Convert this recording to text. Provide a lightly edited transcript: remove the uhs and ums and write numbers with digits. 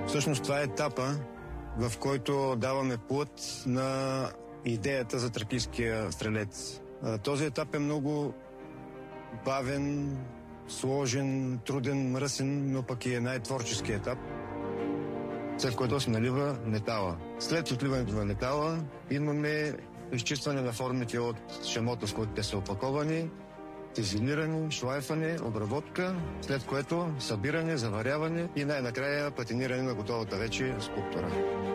Всъщност това е етапа, в който даваме плът на идеята за тракийския стрелец. Този етап е много бавен, сложен, труден, мръсен, но пък и е най-творчески етап, след което се налива метала. След отливането на метала имаме изчистване на формите от шамота, с които те са опаковани, тезилиране, шлайфане, обработка, след което събиране, заваряване и най-накрая патиниране на готовата вече скулптура.